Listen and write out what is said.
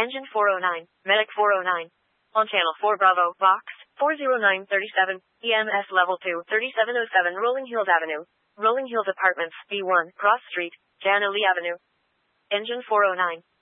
Engine 409, Medic 409. On Channel 4 Bravo, Vox, 40937, EMS Level 2, 3707 Rolling Hills Avenue, Rolling Hills Apartments, B1, Cross Street, Jana Lee Avenue. Engine 409.